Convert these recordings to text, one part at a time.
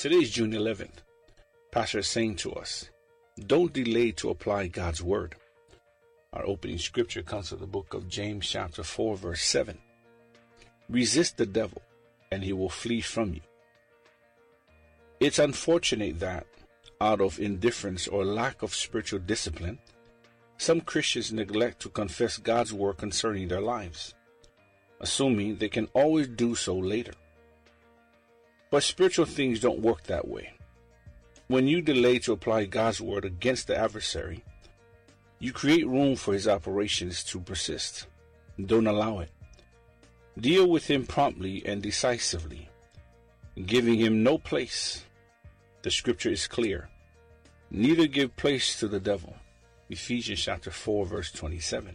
Today is June 11th. Pastor is saying to us, don't delay to apply God's word. Our opening scripture comes from the book of James chapter 4 verse 7. Resist the devil and he will flee from you. It's unfortunate that out of indifference or lack of spiritual discipline, some Christians neglect to confess God's word concerning their lives, assuming they can always do so later. But spiritual things don't work that way. When you delay to apply God's word against the adversary, you create room for his operations to persist. Don't allow it. Deal with him promptly and decisively, giving him no place. The scripture is clear. Neither give place to the devil. Ephesians chapter 4 verse 27.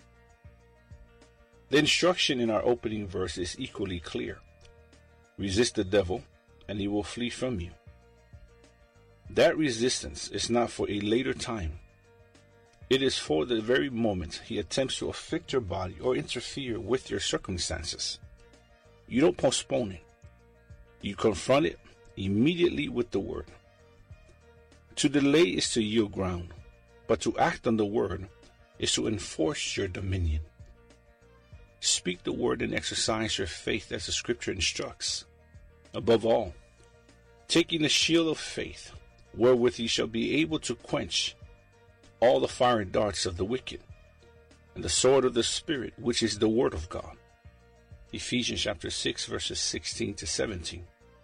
The instruction in our opening verse is equally clear. Resist the devil, and he will flee from you. That resistance is not for a later time. It is for the very moment he attempts to afflict your body or interfere with your circumstances. You don't postpone it. You confront it immediately with the word. To delay is to yield ground, but to act on the word is to enforce your dominion. Speak the word and exercise your faith as the scripture instructs. Above all, taking the shield of faith, wherewith ye shall be able to quench all the fiery darts of the wicked, and the sword of the Spirit, which is the word of God. Ephesians chapter 6 verses 16 to 17.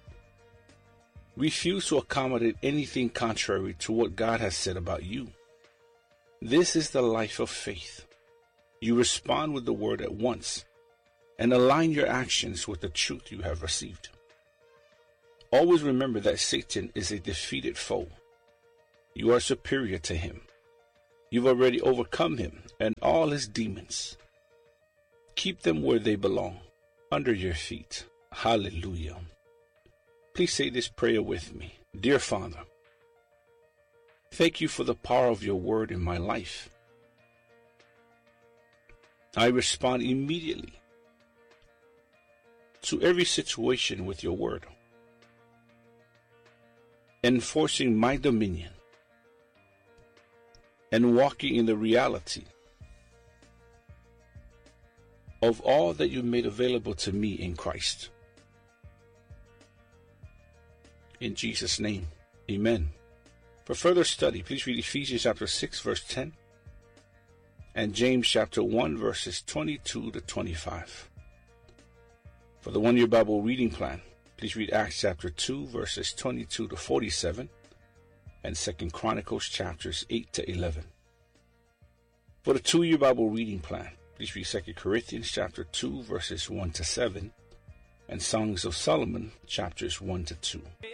Refuse to accommodate anything contrary to what God has said about you. This is the life of faith. You respond with the word at once and align your actions with the truth you have received. Always remember that Satan is a defeated foe. You are superior to him. You've already overcome him and all his demons. Keep them where they belong, under your feet. Hallelujah. Please say this prayer with me. Dear Father, thank you for the power of your word in my life. I respond immediately to every situation with your word, enforcing my dominion and walking in the reality of all that you made available to me in Christ. In Jesus' name, amen. For further study, please read Ephesians chapter 6 verse 10 and James chapter 1 verses 22 to 25. For the one-year Bible reading plan, please read Acts chapter 2 verses 22 to 47 and 2 Chronicles chapters 8 to 11. For the 2-year Bible reading plan, please read 2 Corinthians chapter 2 verses 1 to 7 and Songs of Solomon chapters 1 to 2.